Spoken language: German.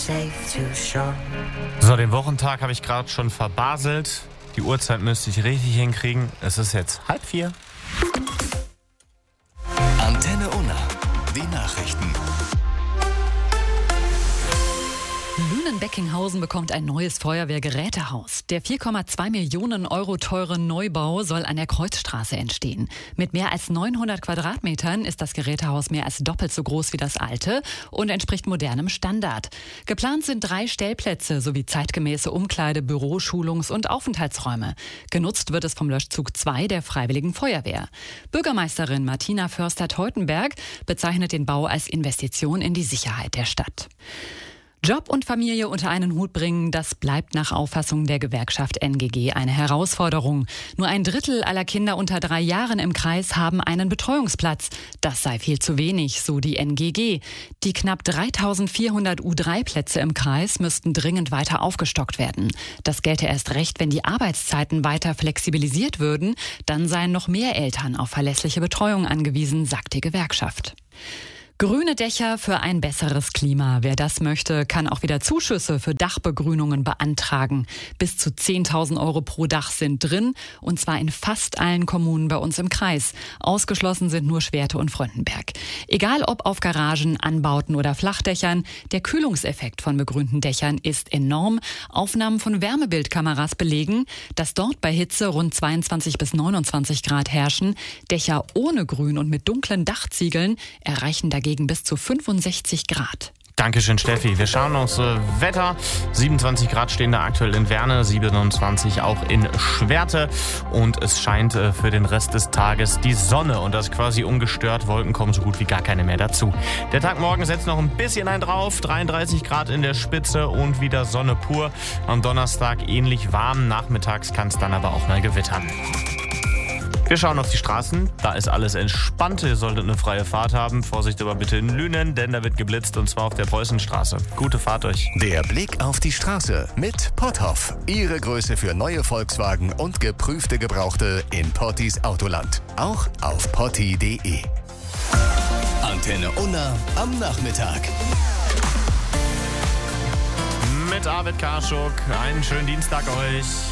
safe to shore. So, den Wochentag habe ich gerade schon verbaselt. Die Uhrzeit müsste ich richtig hinkriegen. Es ist jetzt 3:30. Antenne Unna, die Nachrichten. Lünen-Beckinghausen bekommt ein neues Feuerwehrgerätehaus. Der 4,2 Millionen Euro teure Neubau soll an der Kreuzstraße entstehen. Mit mehr als 900 Quadratmetern ist das Gerätehaus mehr als doppelt so groß wie das alte und entspricht modernem Standard. Geplant sind 3 Stellplätze sowie zeitgemäße Umkleide-, Büro-, Schulungs- und Aufenthaltsräume. Genutzt wird es vom Löschzug 2 der Freiwilligen Feuerwehr. Bürgermeisterin Martina Förster-Teutenberg bezeichnet den Bau als Investition in die Sicherheit der Stadt. Job und Familie unter einen Hut bringen, das bleibt nach Auffassung der Gewerkschaft NGG eine Herausforderung. Nur 1/3 aller Kinder unter 3 Jahren im Kreis haben einen Betreuungsplatz. Das sei viel zu wenig, so die NGG. Die knapp 3.400 U3-Plätze im Kreis müssten dringend weiter aufgestockt werden. Das gelte erst recht, wenn die Arbeitszeiten weiter flexibilisiert würden. Dann seien noch mehr Eltern auf verlässliche Betreuung angewiesen, sagt die Gewerkschaft. Grüne Dächer für ein besseres Klima. Wer das möchte, kann auch wieder Zuschüsse für Dachbegrünungen beantragen. Bis zu 10.000 Euro pro Dach sind drin, und zwar in fast allen Kommunen bei uns im Kreis. Ausgeschlossen sind nur Schwerte und Fröndenberg. Egal ob auf Garagen, Anbauten oder Flachdächern, der Kühlungseffekt von begrünten Dächern ist enorm. Aufnahmen von Wärmebildkameras belegen, dass dort bei Hitze rund 22 bis 29 Grad herrschen. Dächer ohne Grün und mit dunklen Dachziegeln erreichen dagegen bis zu 65 Grad. Dankeschön, Steffi. Wir schauen aufs Wetter. 27 Grad stehen da aktuell in Werne, 27 auch in Schwerte. Und es scheint für den Rest des Tages die Sonne. Und das quasi ungestört. Wolken kommen so gut wie gar keine mehr dazu. Der Tag morgen setzt noch ein bisschen ein drauf. 33 Grad in der Spitze und wieder Sonne pur. Am Donnerstag ähnlich warm. Nachmittags kann es dann aber auch mal gewittern. Wir schauen auf die Straßen, da ist alles entspannt. Ihr solltet eine freie Fahrt haben. Vorsicht aber bitte in Lünen, denn da wird geblitzt, und zwar auf der Preußenstraße. Gute Fahrt euch. Der Blick auf die Straße mit Potthoff. Ihre Größe für neue Volkswagen und geprüfte Gebrauchte in Pottis Autoland. Auch auf potti.de. Antenne Unna am Nachmittag. Mit Arvid Karschuk. Einen schönen Dienstag euch.